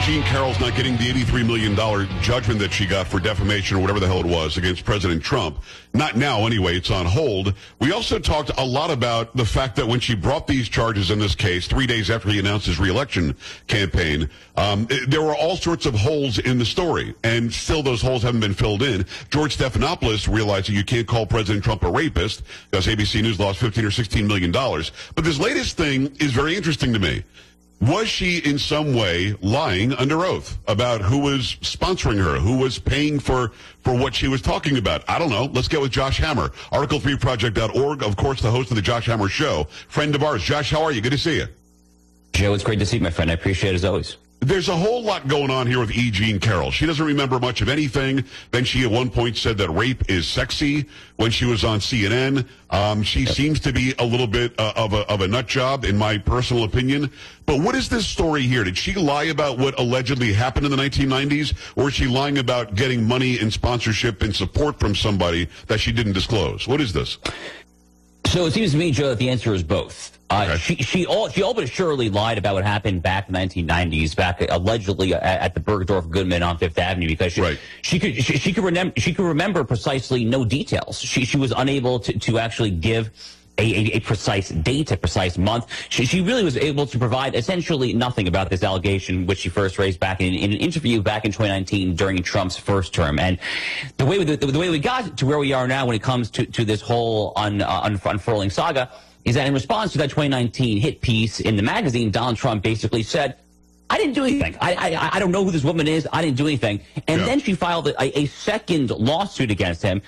Jean Carroll's not getting the $83 million judgment that she got for defamation or whatever the hell it was against President Trump. Not now, anyway. It's on hold. We also talked a lot about the fact that when she brought these charges in this case, 3 days after he announced his reelection campaign, there were all sorts of holes in the story, and still those holes haven't been filled in. George Stephanopoulos realized that you can't call President Trump a rapist because ABC News lost $15 or $16 million. But this latest thing is very interesting to me. Was she in some way lying under oath about who was sponsoring her, who was paying for what she was talking about? I don't know. Let's get with Josh Hammer, Article3Project.org, of course, the host of the Josh Hammer Show, friend of ours. Josh, how are you? Good to see you. Joe, it's great to see you, my friend. I appreciate it as always. There's a whole lot going on here with E. Jean Carroll. She doesn't remember much of anything. Then she at one point said that rape is sexy when she was on CNN. She seems to be a little bit of a nut job, in my personal opinion. But what is this story here? Did she lie about what allegedly happened in the 1990s? Or is she lying about getting money and sponsorship and support from somebody that she didn't disclose? What is this? So it seems to me, Joe, that the answer is both. She all but surely lied about what happened back in the 1990s, back allegedly at the Bergdorf Goodman on Fifth Avenue, because she could remember precisely no details. She was unable to actually give a precise date, a precise month. She really was able to provide essentially nothing about this allegation, which she first raised back in an interview back in 2019 during Trump's first term. And the way we got to where we are now when it comes to this whole unfurling saga is that in response to that 2019 hit piece in the magazine, Donald Trump basically said, I didn't do anything. I don't know who this woman is. I didn't do anything. And then she filed a second lawsuit against him,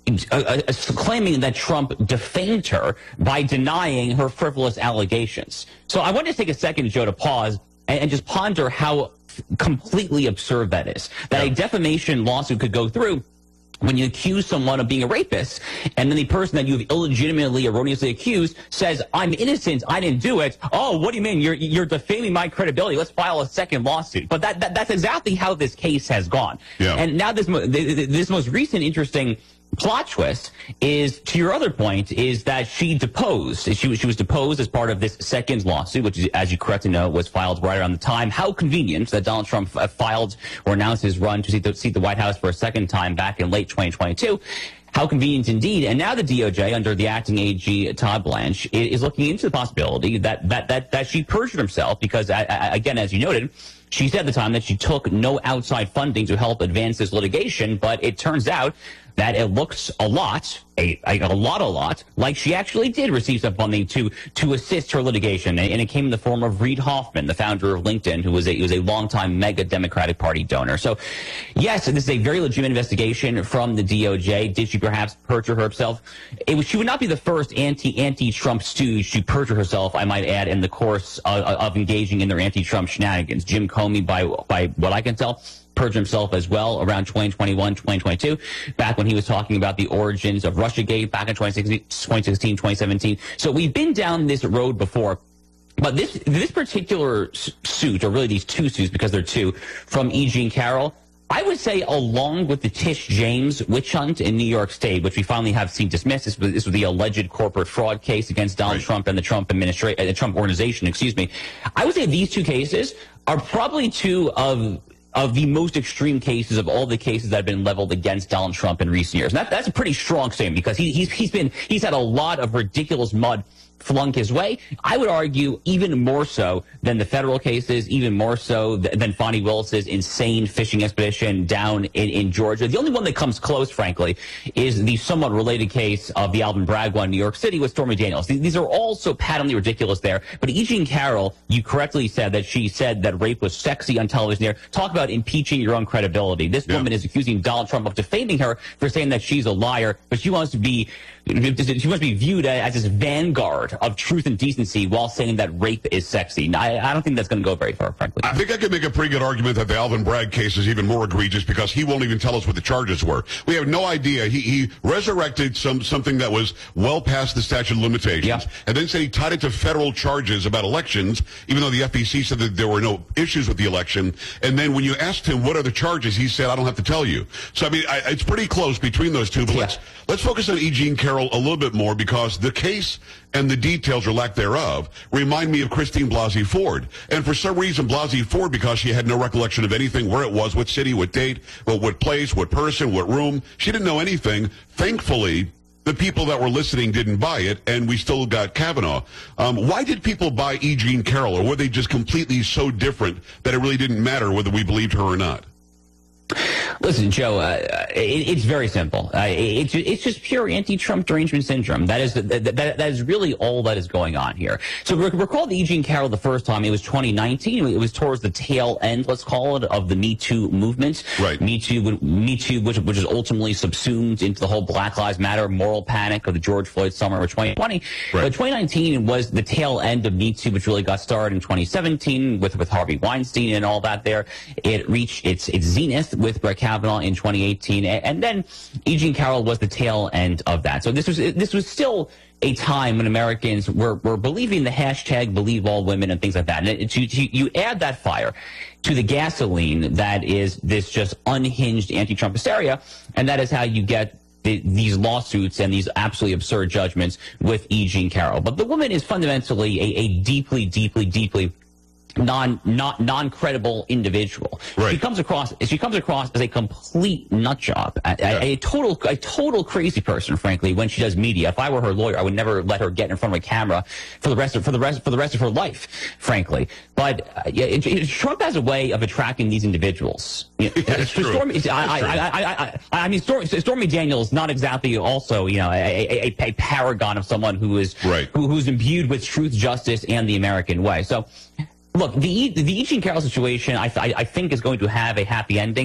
claiming that Trump defamed her by denying her frivolous allegations. So I want to take a second, Joe, to pause and just ponder how completely absurd that is. That a defamation lawsuit could go through when you accuse someone of being a rapist, and then the person that you've illegitimately, erroneously accused says, I'm innocent, I didn't do it. Oh, what do you mean? You're defaming my credibility. Let's file a second lawsuit. But that's exactly how this case has gone. Yeah. And now this most recent interesting plot twist is, to your other point, is that she deposed. She was deposed as part of this second lawsuit, which, as you correctly know, was filed right around the time. How convenient that Donald Trump filed or announced his run to seat the White House for a second time back in late 2022. How convenient indeed. And now the DOJ, under the acting AG Todd Blanche, is looking into the possibility that she perjured herself because, again, as you noted, she said at the time that she took no outside funding to help advance this litigation, but it turns out that it looks a lot like she actually did receive some funding to assist her litigation, and it came in the form of Reid Hoffman, the founder of LinkedIn, who was a longtime mega Democratic Party donor. So, yes, this is a very legitimate investigation from the DOJ. Did she perhaps perjure herself? She would not be the first anti-Trump stooge to perjure herself, I might add, in the course of engaging in their anti-Trump shenanigans. Jim Comey, by what I can tell, perjured himself as well around 2021, 2022, back when he was talking about the origins of Russiagate back in 2016, 2017. So we've been down this road before. But this particular suit, or really these two suits, because they're two, from E. Jean Carroll, I would say, along with the Tish James witch hunt in New York State, which we finally have seen dismissed. This was the alleged corporate fraud case against Donald Trump and the Trump administration, the Trump organization, excuse me. I would say these two cases are probably two of the most extreme cases of all the cases that have been leveled against Donald Trump in recent years. And that's a pretty strong statement, because he's had a lot of ridiculous mud flung his way. I would argue even more so than the federal cases, even more so than Fonnie Willis's insane fishing expedition down in Georgia. The only one that comes close, frankly, is the somewhat related case of the Alvin Bragg one in New York City with Stormy Daniels. These are all so patently ridiculous there. But E. Jean Carroll, you correctly said that she said that rape was sexy on television there. Talk about impeaching your own credibility. This woman is accusing Donald Trump of defaming her for saying that she's a liar, but she wants to be viewed as this vanguard of truth and decency while saying that rape is sexy. I don't think that's going to go very far, frankly. I think I could make a pretty good argument that the Alvin Bragg case is even more egregious, because he won't even tell us what the charges were. We have no idea. He resurrected something that was well past the statute of limitations, and then said he tied it to federal charges about elections, even though the FEC said that there were no issues with the election. And then when you asked him what are the charges, he said, I don't have to tell you. So, I mean, it's pretty close between those two. But let's focus on E. Jean Carroll a little bit more, because the case and the details or lack thereof remind me of Christine Blasey Ford. And for some reason, Blasey Ford, because she had no recollection of anything, where it was, what city, what date, what place, what person, what room, she didn't know anything. Thankfully, the people that were listening didn't buy it, and we still got Kavanaugh. Why did people buy E. Jean Carroll, or were they just completely so different that it really didn't matter whether we believed her or not? Listen, Joe, it's very simple. It's just pure anti-Trump derangement syndrome. That is really all that is going on here. So recall the E. Jean Carroll the first time. It was 2019. It was towards the tail end, let's call it, of the Me Too movement. Right. Me Too, which is ultimately subsumed into the whole Black Lives Matter moral panic of the George Floyd summer of 2020. Right. But 2019 was the tail end of Me Too, which really got started in 2017 with Harvey Weinstein and all that there. It reached its zenith with Brett Kavanaugh in 2018, and then E. Jean Carroll was the tail end of that. So this was still a time when Americans were believing the hashtag Believe All Women and things like that. And you add that fire to the gasoline that is this just unhinged anti-Trump hysteria, and that is how you get these lawsuits and these absolutely absurd judgments with E. Jean Carroll. But the woman is fundamentally a deeply non-credible individual. Right. She comes across as a complete nut job, a total crazy person, frankly, when she does media. If I were her lawyer, I would never let her get in front of a camera for the rest of her life, frankly. But Trump has a way of attracting these individuals. Stormy Daniels, not exactly also, a paragon of someone who is who's imbued with truth, justice, and the American way. So, look, the E. Jean Carroll situation, I think, is going to have a happy ending.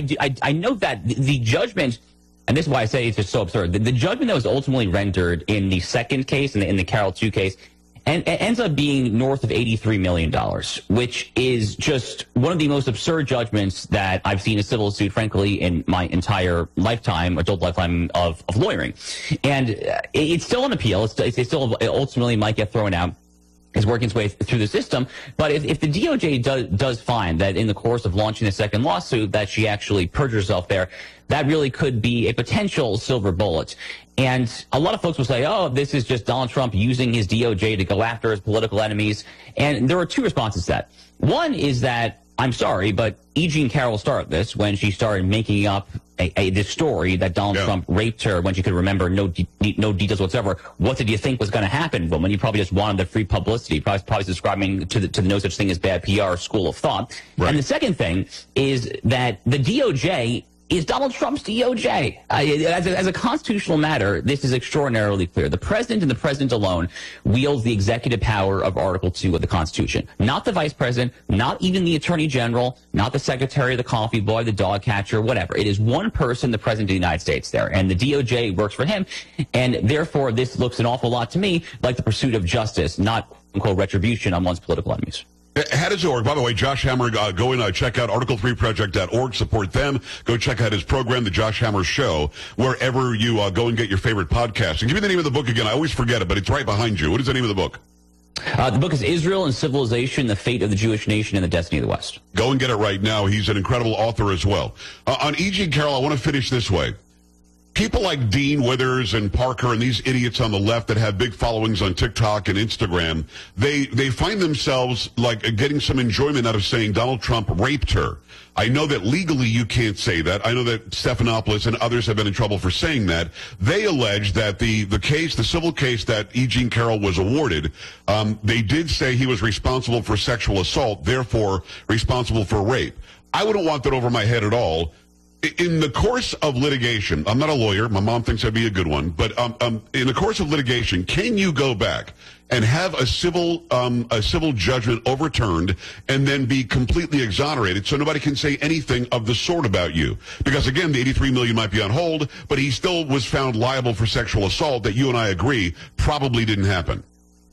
I know that the judgment, and this is why I say it's just so absurd, the judgment that was ultimately rendered in the second case, in the Carroll 2 case, and ends up being north of $83 million, which is just one of the most absurd judgments that I've seen a civil suit, frankly, in my entire lifetime, adult lifetime of lawyering. And it's still an appeal. It still ultimately might get thrown out. Is working its way through the system. But if the DOJ does find that in the course of launching a second lawsuit that she actually perjured herself there, that really could be a potential silver bullet. And a lot of folks will say, oh, this is just Donald Trump using his DOJ to go after his political enemies. And there are two responses to that. One is that, I'm sorry, but E. Jean Carroll started this when she started making up this story that Donald Trump raped her when she could remember no details whatsoever. What did you think was going to happen? Well, when you probably just wanted the free publicity, probably subscribing to the no such thing as bad PR school of thought. Right. And the second thing is that the DOJ is Donald Trump's DOJ. As a constitutional matter, this is extraordinarily clear. The president and the president alone wields the executive power of Article 2 of the Constitution. Not the vice president, not even the attorney general, not the secretary, the coffee boy, the dog catcher, whatever. It is one person, the president of the United States there, and the DOJ works for him, and therefore this looks an awful lot to me like the pursuit of justice, not, quote, retribution on one's political enemies. How does it work? By the way, Josh Hammer, go and check out article3project.org. Support them. Go check out his program, The Josh Hammer Show, wherever you go and get your favorite podcast. And give me the name of the book again. I always forget it, but it's right behind you. What is the name of the book? The book is Israel and Civilization, The Fate of the Jewish Nation and the Destiny of the West. Go and get it right now. He's an incredible author as well. On E. Jean Carroll, I want to finish this way. People like Dean Withers and Parker and these idiots on the left that have big followings on TikTok and Instagram, they find themselves like getting some enjoyment out of saying Donald Trump raped her. I know that legally you can't say that. I know that Stephanopoulos and others have been in trouble for saying that. They allege that the civil case that E. Jean Carroll was awarded, they did say he was responsible for sexual assault, therefore responsible for rape. I wouldn't want that over my head at all. In the course of litigation, I'm not a lawyer. My mom thinks I'd be a good one. But in the course of litigation, can you go back and have a civil judgment overturned and then be completely exonerated so nobody can say anything of the sort about you? Because, again, the $83 million might be on hold, but he still was found liable for sexual assault that you and I agree probably didn't happen.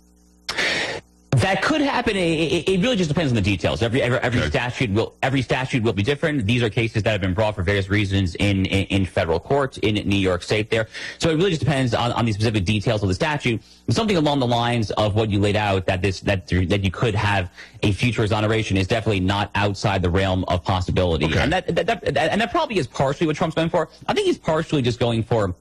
That could happen. It really just depends on the details. Every statute will be different. These are cases that have been brought for various reasons in federal court in New York State there. So it really just depends on the specific details of the statute. Something along the lines of what you laid out, that you could have a future exoneration, is definitely not outside the realm of possibility. Okay. And that probably is partially what Trump's going for. I think he's partially just going for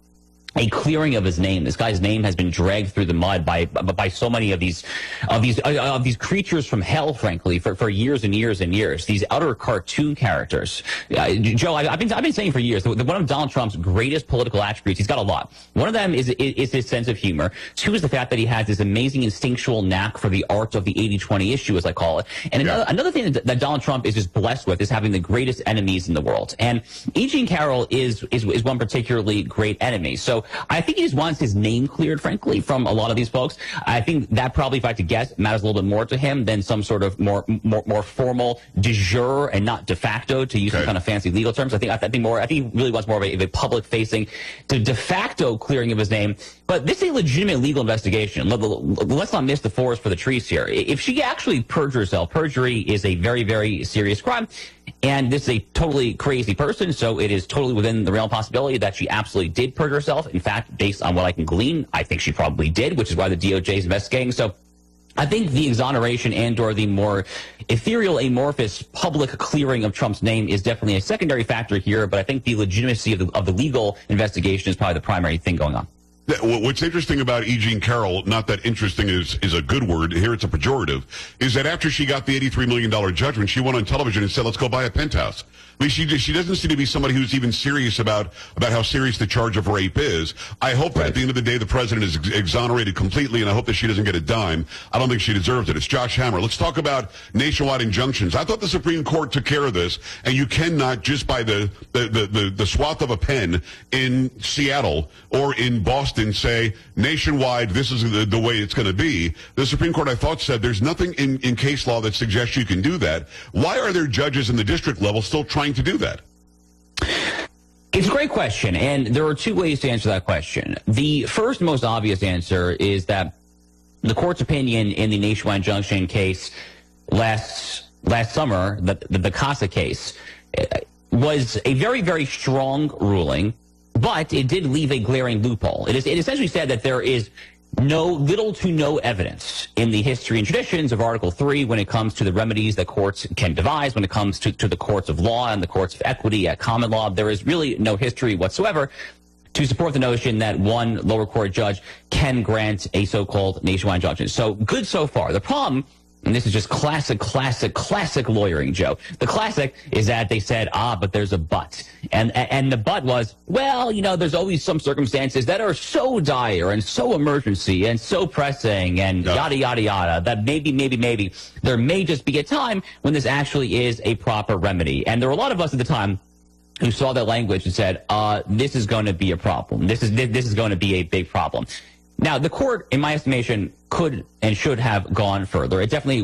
clearing of his name. This guy's name has been dragged through the mud by so many of these creatures from hell, frankly, for years and years and years. These utter cartoon characters. Joe, I've been saying for years that one of Donald Trump's greatest political attributes, he's got a lot. One of them is his sense of humor. Two is the fact that he has this amazing instinctual knack for the art of the 80-20 issue, as I call it. And another thing that Donald Trump is just blessed with is having the greatest enemies in the world. And E. Jean Carroll is one particularly great enemy. So I think he just wants his name cleared, frankly, from a lot of these folks. I think that probably, if I had to guess, matters a little bit more to him than some sort of more formal de jure and not de facto, to use some kind of fancy legal terms. I think he really wants more of a public-facing, de facto clearing of his name. But this is a legitimate legal investigation. Let's not miss the forest for the trees here. If she actually perjured herself, perjury is a very, very serious crime. And this is a totally crazy person, so it is totally within the realm of possibility that she absolutely did perjure herself. In fact, based on what I can glean, I think she probably did, which is why the DOJ is investigating. So I think the exoneration and/or the more ethereal, amorphous public clearing of Trump's name is definitely a secondary factor here, but I think the legitimacy of the legal investigation is probably the primary thing going on. What's interesting about E. Jean Carroll, not that interesting is a good word, here it's a pejorative, is that after she got the $83 million judgment, she went on television and said, let's go buy a penthouse. I mean, she doesn't seem to be somebody who's even serious about how serious the charge of rape is. I hope that at the end of the day, the president is exonerated completely, and I hope that she doesn't get a dime. I don't think she deserves it. It's Josh Hammer. Let's talk about nationwide injunctions. I thought the Supreme Court took care of this, and you cannot just by the swath of a pen in Seattle or in Boston say nationwide this is the way it's going to be. The Supreme Court, I thought, said there's nothing in case law that suggests you can do that. Why are there judges in the district level still trying to do that? It's a great question, and there are two ways to answer that question. The first, most obvious answer is that the court's opinion in the nationwide injunction case last summer, the CASA case, was a very, very strong ruling, but it did leave a glaring loophole. It essentially said that there is little to no evidence in the history and traditions of Article 3 when it comes to the remedies that courts can devise, when it comes to the courts of law and the courts of equity at common law. There is really no history whatsoever to support the notion that one lower court judge can grant a so-called nationwide injunction. So good so far. The problem, and this is just classic lawyering, Joe. The classic is that they said, but there's a but. And the but was, well, there's always some circumstances that are so dire and so emergency and so pressing and yada, yada, yada, that maybe there may just be a time when this actually is a proper remedy. And there were a lot of us at the time who saw that language and said, this is going to be a problem. This is going to be a big problem. Now, the court, in my estimation, could and should have gone further. It definitely